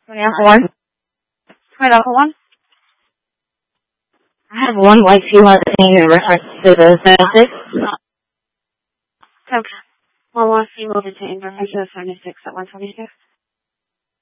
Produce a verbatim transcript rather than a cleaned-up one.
twenty Alpha one. twenty Alpha one. I have one white female thing in reference to the seventy-six. Okay. One more female detained in reference to the seventy-six at one twenty-six.